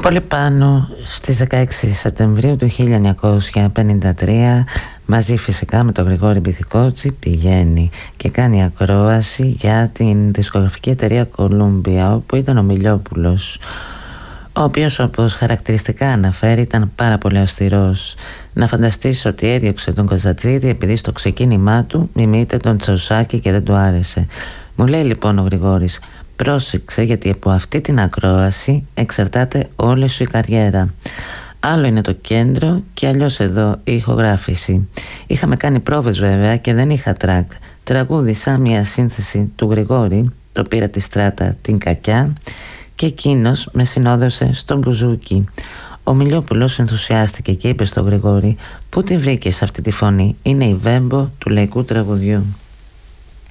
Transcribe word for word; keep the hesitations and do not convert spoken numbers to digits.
Πολύ πάνω στις δεκαέξι Σεπτεμβρίου του χίλια εννιακόσια πενήντα τρία, μαζί φυσικά με τον Γρηγόρη Μπιθικότσι, πηγαίνει και κάνει ακρόαση για την δισκογραφική εταιρεία Columbia, όπου ήταν ο Μιλιόπουλος, ο οποίος, όπως χαρακτηριστικά αναφέρει, ήταν πάρα πολύ αυστηρός. Να φανταστείς ότι έδιωξε τον Κοζατζίδη επειδή στο ξεκίνημά του μιμείται τον Τσαουσάκη και δεν του άρεσε. Μου λέει λοιπόν ο Γρηγόρης: πρόσεξε, γιατί από αυτή την ακρόαση εξαρτάται όλη σου η καριέρα. Άλλο είναι το κέντρο και αλλιώς εδώ η ηχογράφηση. Είχαμε κάνει πρόβες βέβαια και δεν είχα τρακ. Τραγούδισα μια σύνθεση του Γρηγόρη, το πήρα τη στράτα την κακιά και εκείνος με συνόδευσε στο μπουζούκι. Ο Μιλιόπουλος ενθουσιάστηκε και είπε στον Γρηγόρη: πού τη βρήκες αυτή τη φωνή? Είναι η Βέμπο του λαϊκού τραγουδιού.